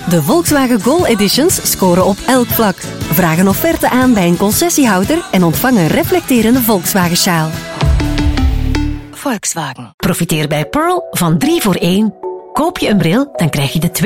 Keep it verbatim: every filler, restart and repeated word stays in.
De Volkswagen Gol Editions scoren op elk vlak. Vraag een offerte aan bij een concessiehouder en ontvang een reflecterende Volkswagen-sjaal. Volkswagen. Profiteer bij Pearl van drie voor één. Koop je een bril, dan krijg je de tweede